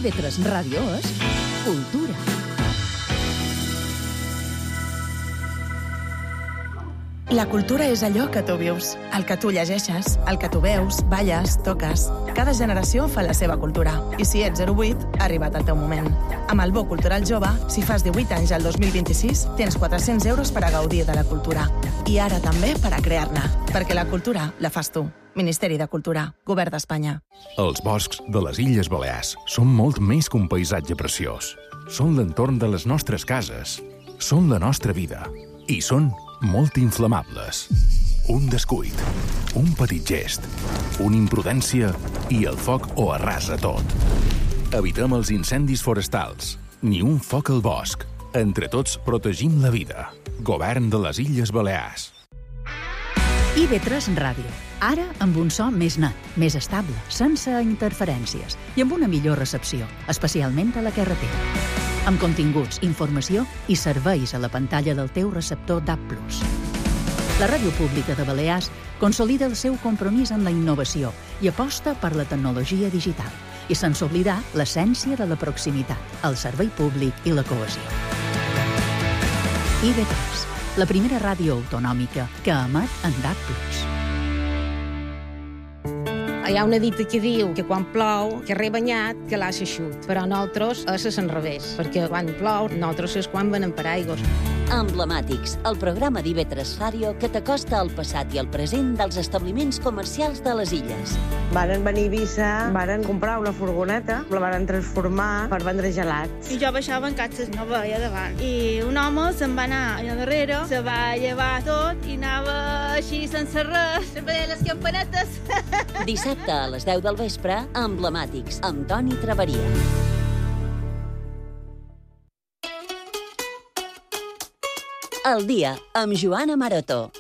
IB3 Ràdio és cultura. La cultura és allò que tu vius, el que tu llegeixes, el que tu veus, balles, toques. Cada generació fa la seva cultura. I si ets 08, ha arribat el teu moment. Amb el Bo Cultural Jove, si fas 18 anys al 2026, tens 400 euros per a gaudir de la cultura. I ara també per a crear-ne. Perquè la cultura la fas tu. Ministeri de Cultura, Govern d'Espanya. Els boscs de les Illes Balears són molt més que un paisatge preciós. Són l'entorn de les nostres cases. Són la nostra vida. I són molt inflamables. Un descuit, un petit gest, una imprudència i el foc ho arrasa tot. Evitem els incendis forestals. Ni un foc al bosc. Entre tots protegim la vida. Govern de les Illes Balears. IB3 Ràdio. Ara amb un so més net, més estable, sense interferències i amb una millor recepció, especialment a la carretera. Amb continguts, informació i serveis a la pantalla del teu receptor DAB+. La Ràdio Pública de Balears consolida el seu compromís amb la innovació i aposta per la tecnologia digital, i sense oblidar l'essència de la proximitat, el servei públic i la cohesió. IB3, la primera ràdio autonòmica que emet en DAB+. Hi ha una dita que diu que quan plou, que rebanyat, que l'ha eixut. Però nosaltres és l'enrevés, perquè quan plou, nosaltres és quan venen paraigües. Emblemàtics, el programa d'IB3 Ràdio que t'acosta al passat i al present dels establiments comercials de les illes. Varen venir a Eivissa, varen comprar una furgoneta, la varen transformar per vendre gelats. I jo baixava en catxes, no veia davant. I un home se'n va anar allà darrere, se va llevar tot i anava així sense res, se'n veia les campanetes. Dissabte a les 10 del vespre, Emblemàtics, amb Toni Traveria. El dia, amb Joana Maroto.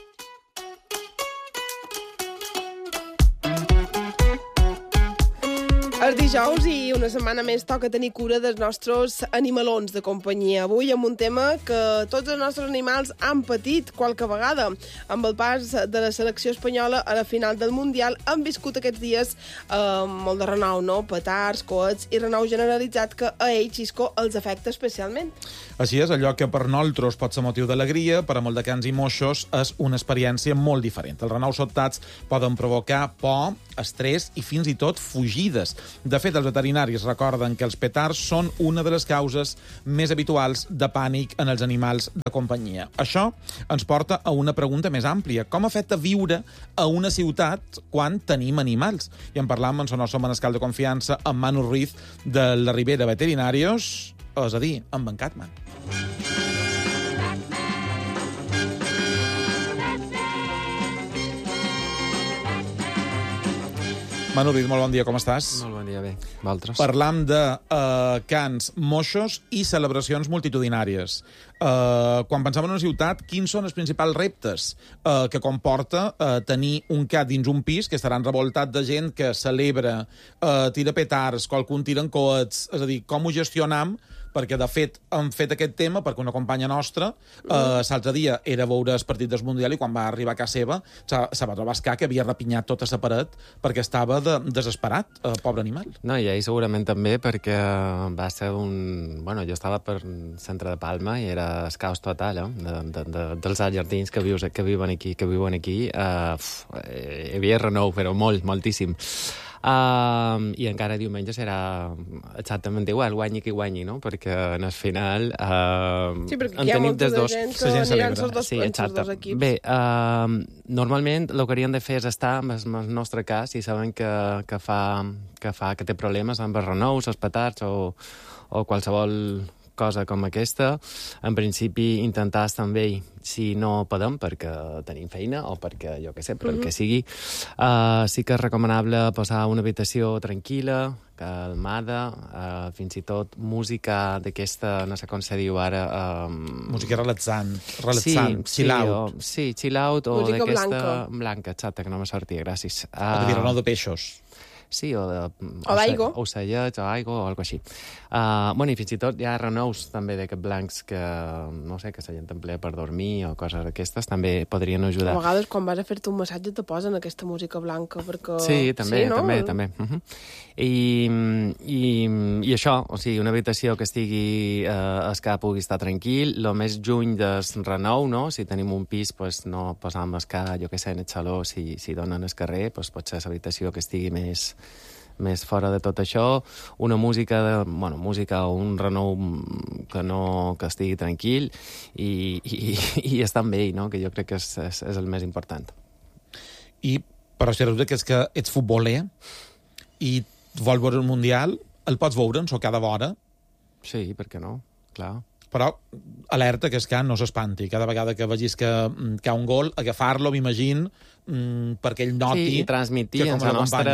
És dijous i una setmana més toca tenir cura dels nostres animalons de companyia. Avui amb un tema que tots els nostres animals han patit qualque vegada. Amb el pas de la selecció espanyola a la final del Mundial han viscut aquests dies molt de renou, no? Petards, coets i renou generalitzat que a ells, Xisco, els afecta especialment. Així és, allò que per nosaltres pot ser motiu d'alegria, per a molt de cans i moixos és una experiència molt diferent. Els renous sobtats poden provocar por, estrès i fins i tot fugides. De fet, els veterinaris recorden que els petards són una de les causes més habituals de pànic en els animals de companyia. Això ens porta a una pregunta més àmplia. Com afecta viure a una ciutat quan tenim animals? I en parlam amb el nostre manescal de confiança, amb Manu Ruiz, de la Ribera Veterinarios, és a dir, amb en Catman. Manu Ruiz, molt bon dia, com estàs? Molt bon dia, bé. Vosaltres? Parlam de cans, moixos i celebracions multitudinàries. Quan pensem en una ciutat, quins són els principals reptes que comporta tenir un cat dins un pis que estaran revoltat de gent que celebra, tira petards, qualcun tira en coets, és a dir, com ho gestionam? Perquè, de fet, hem fet aquest tema perquè una companya nostra l'altre dia era a veure el partit del Mundial i quan va arribar a casa seva se va trobar el que havia repinyat tota la paret perquè estava desesperat, pobre animal. No, i ell segurament també perquè va ser un... Bueno, jo estava per centre de Palma i era el caos total, dels jardins que viuen aquí. Hi havia renou, però moltíssim. I encara diumenge serà exactament igual, guanyi qui guanyi, no? Perquè en el final sí, perquè hi ha molta de gent que aniran els dos equips. Bé, normalment el que hauríem de fer és estar en el nostre cas i saben que té problemes amb els renous, els petards o qualsevol cosa com aquesta. En principi, intentar estar amb ell si no podem, perquè tenim feina o perquè, jo què sé, per el que sigui. Sí que és recomanable posar una habitació tranquil·la, calmada, fins i tot música d'aquesta, no sé com se diu ara... Música relaxant, chill out. Sí, chill out o música d'aquesta... Blanca, exacte, que no me sortia, gràcies. O de dir renou de peixos. Sí, o d'aigua. Ocellets, o aigua, o alguna cosa així. Bueno, i fins i tot hi ha renous també d'aquests blancs que, no sé, que la gent emplea per dormir o coses d'aquestes, també podrien ajudar. A vegades, quan vas a fer-te un massatge, te posen aquesta música blanca, perquè... Sí, també, sí, no? també. I això, o sigui, una habitació que estigui el que pugui estar tranquil, el més lluny del renou, no? Si tenim un pis, pues, no posam el que, jo què sé, en el saló, si donen al carrer, pues, pot ser l'habitació que estigui més fora de tot això, una música o un renou que estigui tranquil i estar amb ell, no? Que jo crec que és el més important. I, però si resulta que és que ets futboler i vols veure el Mundial, el pots veure en cada hora? Sí, per què no? Clar. Però alerta, que és que no s'espanti. Cada vegada que vegis que hi ha un gol, agafar-lo, m'imagino, perquè ell noti... Sí, i transmitir en la nostra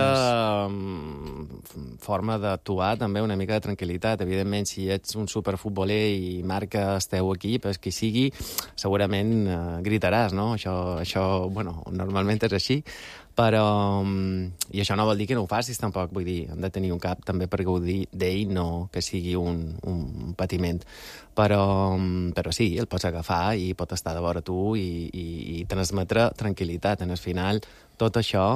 forma d'actuar també una mica de tranquil·litat. Evidentment, si ets un superfutboler i marca el teu equip, qui sigui, segurament gritaràs, no? Això, bueno, normalment és així, però... I això no vol dir que no ho facis, tampoc. Vull dir, hem de tenir un cap també per gaudir d'ell, no que sigui un patiment. Però sí, el pots agafar i pot estar de vora tu i transmetre tranquil·litat. En el final, tot això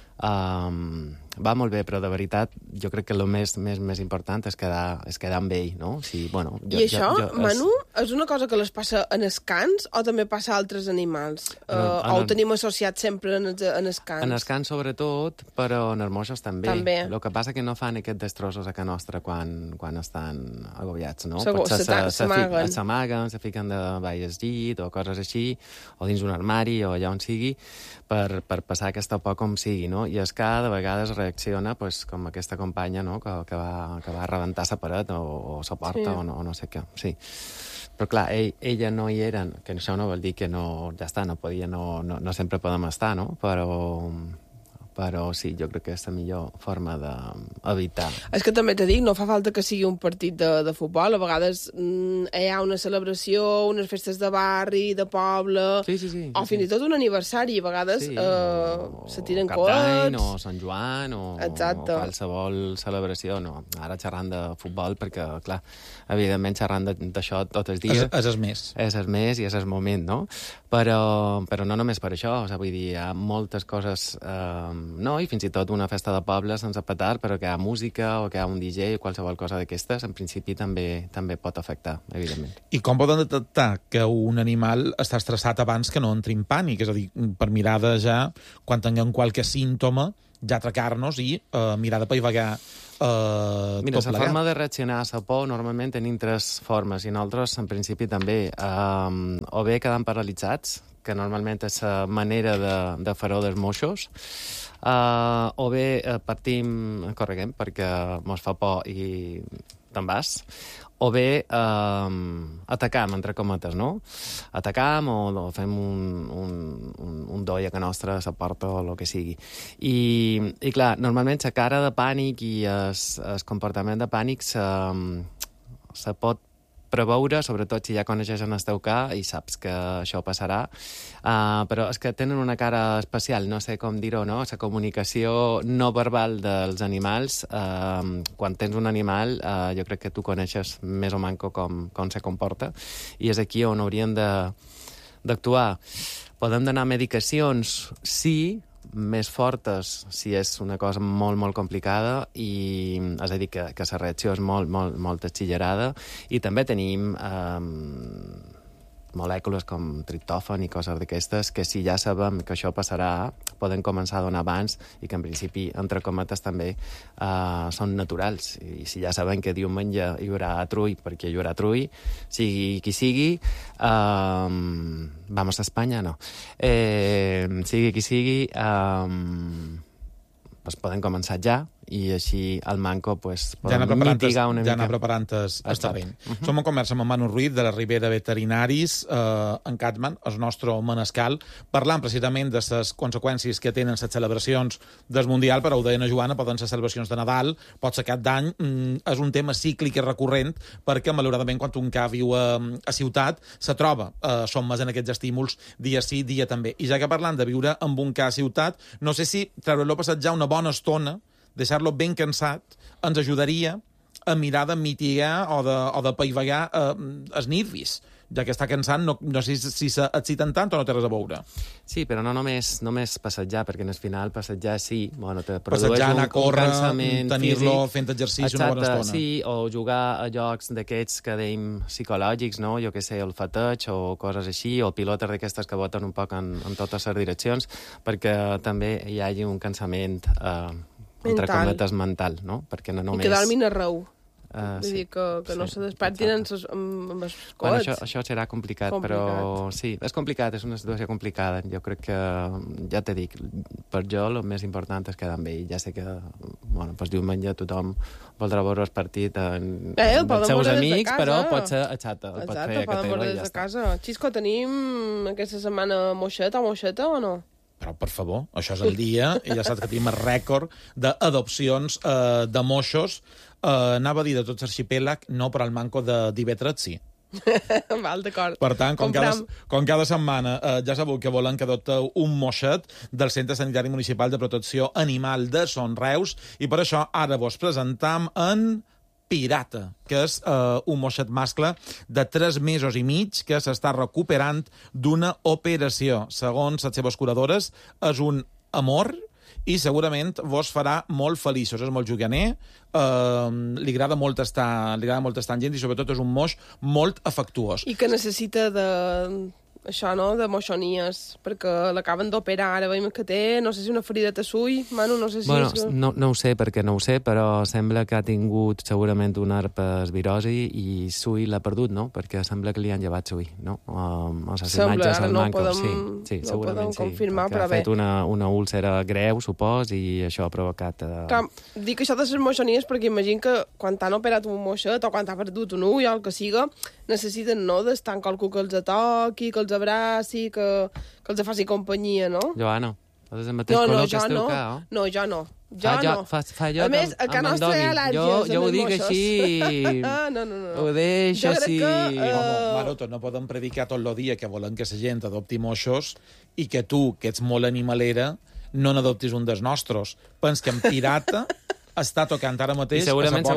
va molt bé, però de veritat jo crec que el més important és quedar amb ell, no? Sí, bueno, Manu, és una cosa que les passa en els cans o també passa a altres animals? O ho tenim associat sempre en els cans? En els cans sobretot, però en els moixos també. El que passa que no fan aquests destrossos a casa nostra quan estan agobiats, no? S'amaguen, se fiquen de baix al llit o coses així, o dins un armari o allà on sigui, per passar aquesta por com sigui, no? I el ca de vegades reacciona com aquesta companya, no? que va rebentar la paret o la porta, sí. o no sé què. Sí. Però clar, ella no hi era, que això no vol dir que no, ja està, no sempre podem estar, no? Però sí, jo crec que és la millor forma d'evitar. És que també t'he dit, no fa falta que sigui un partit de futbol. A vegades hi ha una celebració, unes festes de barri, de poble, o fins i tot un aniversari. A vegades se tiren coets. Cap d'any, o Sant Joan, o qualsevol celebració. No, ara xerrant de futbol, perquè, clar, evidentment xerrant d'això tots els dies. És el més. És el més i és el moment, no? Però no només per això. O sigui, vull dir, hi ha moltes coses... No, i fins i tot una festa de poble sense petar, però que hi ha música o que hi ha un DJ o qualsevol cosa d'aquestes, en principi també pot afectar, evidentment. I com poden detectar que un animal està estressat abans que no entri en pànic? És a dir, per mirar de ja, quan tinguem qualque símptoma, ja atracar-nos i mirar de paivagar Mira, la forma de reaccionar a la por normalment tenim tres formes, i nosaltres, en principi, també. O bé quedant paralitzats, que normalment és la manera de fer-ho dels moixos, o bé correguem perquè mos fa por i te'n vas, o bé atacam, entre cometes, no? Atacam o fem un doi a casa nostra, a la porta o el que sigui. I clar, normalment la cara de pànic i el comportament de pànic se pot preveure, sobretot si ja coneixes el teu ca i saps que això passarà, però és que tenen una cara especial, no sé com dir-ho, no? La comunicació no verbal dels animals, quan tens un animal, jo crec que tu coneixes més o manco com se comporta, i és aquí on hauríem d'actuar. Podem donar medicacions, sí, més fortes si és una cosa molt, molt complicada, i és a dir, que la reacció és molt exagerada, i també tenim molècules com triptòfan i coses d'aquestes que si ja sabem que això passarà podem començar a donar abans i que en principi, entre cometes, també són naturals. I si ja sabem que diumenge hi haurà trull, perquè hi haurà trull, sigui qui sigui, vamos a Espanya, no. Sigui qui sigui, pues podem començar ja, i així al manco pues, podem mitigar una mica. Ja anar preparant el terreny. Som en conversa amb Manu Ruiz, de la Ribera Veterinaris, en Catman, el nostre manescal, parlant precisament de les conseqüències que tenen les celebracions del Mundial, però ho deia a Joana, poden ser celebracions de Nadal, pot ser Cap d'Any, és un tema cíclic i recurrent, perquè, malauradament, quan un ca viu a ciutat, se troba, som més en aquests estímuls, dia sí, dia també. I ja que parlant de viure amb un ca a ciutat, no sé si treure-lo passat ja una bona estona deixar-lo ben cansat, ens ajudaria a mirar de mitigar o de paivagar els nervis, ja que està cansant, no sé si s'exciten tant o no té res a veure. Sí, però no només passejar, perquè en el final passejar sí, bueno, te produeix passejar, anar a córrer, cansament tenir-lo fent exercici una bona estona. Sí, o jugar a jocs d'aquests que dèiem psicològics, no? Jo què sé, el fateig o coses així, o pilotes d'aquestes que boten un poc en totes les direccions, perquè també hi hagi un cansament entre cometes mental, no? Perquè no només... I que dormin arreu. Vull dir que no se despertin amb els coets. Bueno, això serà complicat, però sí, és complicat, és una situació complicada. Jo crec que, ja t'he dit, per jo el més important és quedar amb ell. Ja sé que, bueno, pues diumenge tothom voldrà veure el partit amb els seus amics, però pot ser a xata. Exacte, poden veure des de casa. Xisco, tenim aquesta setmana moixeta o no? Però, per favor, això és el dia, i ja saps que tenim el rècord d'adopcions de moixos. Anava a dir de tots l'arxipèlag, no, però el manco de d'Ivetres sí. Val, d'acord. Per tant, com cada setmana ja sabeu que volen que adopteu un moixet del Centre Sanitari Municipal de Protecció Animal de Son Reus, i per això ara vos presentam en Pirata, que és un moixet mascle de 3 mesos i mig que s'està recuperant d'una operació. Segons les seves curadores, és un amor i segurament vos farà molt feliços. És molt juganer, li agrada molt estar amb gent i sobretot és un moix molt afectuós. I que necessita això, no?, de moixonies, perquè l'acaben d'operar, ara veiem que té, no sé si una ferida de sull, Manu, no sé si... Bueno, no ho sé, perquè no ho sé, però sembla que ha tingut segurament una herpesvirosi i sull l'ha perdut, no? Perquè sembla que li han llevat sull, no? Sembla, ara no ho podem confirmar, però bé. Ha fet una úlcera greu, supos, i això ha provocat... Dic això de les moixonies perquè imagino que quan t'han operat un moixet o quan t'ha perdut un ull o el que siga, necessiten, no?, d'estar amb qualcú que els toqui, que els abraci, que els faci companyia, no? Joana, és el mateix color que esteu cá, oh? No, jo no. Fa jo a més, a casa nostra hi ha al·lèrgies. Jo ho dic així. No. Ho deixo així. Maroto, no podem predicar tot el dia que volen que la gent adopti moixos i que tu, que ets molt animalera, no n'adoptis un dels nostres. Pens que en Pirata està tocant ara mateix... I segurament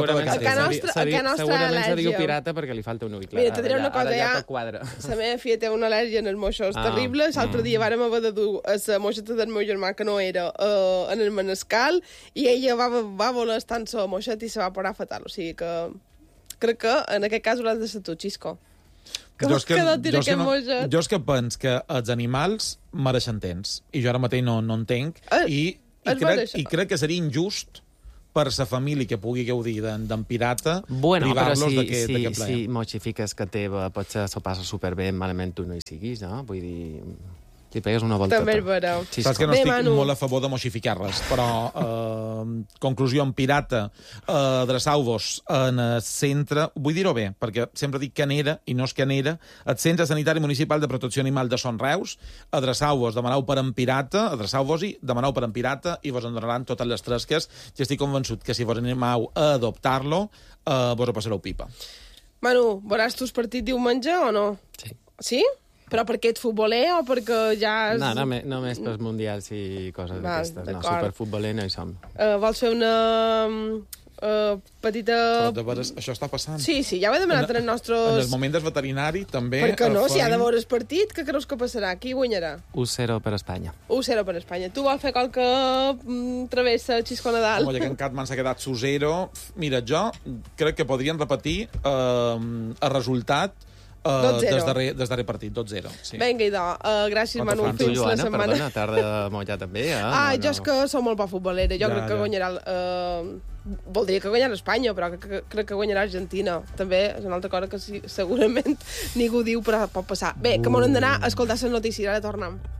se diu pirata perquè li falta un ull. Mira, te diré una cosa, la meva filla té una al·lèrgia en els moixos terrible. L'altre dia vàrem haver de dur la moixeta del meu germà, que no era, en el Manescal, i ella va voler estar en la moixeta i se va parar fatal. O sigui que crec que en aquest cas hauràs de ser tu, Xisco. Jo és que penso que els animals mereixen temps, i jo ara mateix no entenc, i crec que seria injust per la família que pugui gaudir d'en Pirata, privar-los d'aquest plaer. Si moixifiques que teva potser s'ho passa superbé, malament tu no hi siguis, no? Vull dir... Li pegues una volteta. També és vera. Saps que no estic molt a favor de moixificar-les, però, conclusió, en Pirata, adreçau-vos en el centre, vull dir-ho bé, perquè sempre dic Canera, i no és Canera, el Centre Sanitari Municipal de Protecció Animal de Son Reus, adreçau-vos, demaneu per en Pirata, adreçau-vos-hi, demaneu per en Pirata, i vos en donaran totes les tresques, i estic convençut que si vos animeu a adoptar-lo, vos ho passareu pipa. Manu, veuràs tu el partit diumenge o no? Sí. Sí? Però perquè ets futboler o perquè ja... No, només pels mundials i coses d'aquestes. No, superfutboler no hi som. Vols fer una petita... Però de veres, això està passant. Sí, ja ho he demanat en els nostres... En el moment del veterinari, també... Per què no? Si ha de veure el partit, què creus que passarà? Qui guanyarà? 1-0 per Espanya. 1-0 per Espanya. Tu vols fer qualque travessa, Xisco Nadal? Com ja que en Catman s'ha quedat 0-0, mira, jo crec que podrien repetir el resultat des darrer partit, 2-0. Sí. Vinga, idò. Gràcies, Manu. Fins la setmana. Perdona, t'has de mullar també, jo és que som molt poc futbolera. Jo crec que guanyarà... Voldria que guanyarà Espanya, però crec que guanyarà Argentina. També és una altra cosa que segurament ningú diu, però pot passar. Bé, que m'ho hem d'anar a escoltar les notícies. Ara tornem.